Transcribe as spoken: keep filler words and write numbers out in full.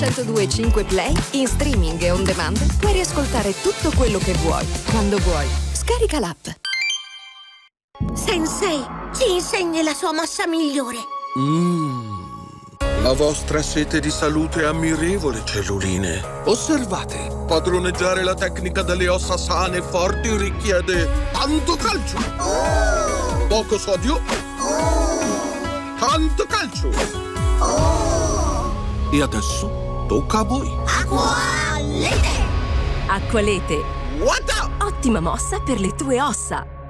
centodue e cinque Play, in streaming e on demand, puoi riascoltare tutto quello che vuoi, quando vuoi. Scarica l'app. Sensei, ci insegni la sua mossa migliore. Mmm. La vostra sete di salute è ammirevole, celluline. Osservate, padroneggiare la tecnica delle ossa sane e forti richiede tanto calcio, oh! Poco sodio, oh! Tanto calcio, oh! E adesso tocca a voi. Acqualete! Acqualete. What? Ottima mossa per le tue ossa.